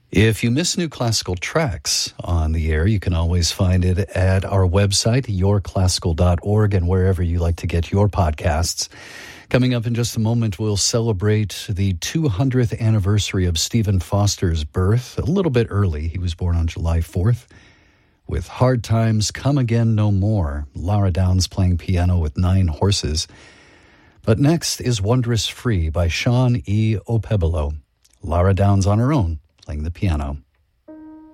If you miss new classical tracks on the air, you can always find it at our website, yourclassical.org, and wherever you like to get your podcasts. Coming up in just a moment, we'll celebrate the 200th anniversary of Stephen Foster's birth, a little bit early. He was born on July 4th. With Hard Times Come Again No More, Lara Downs playing piano with 9 horses. But next is Wondrous Free by Sean E. Opebolo. Lara Downs on her own, playing the piano.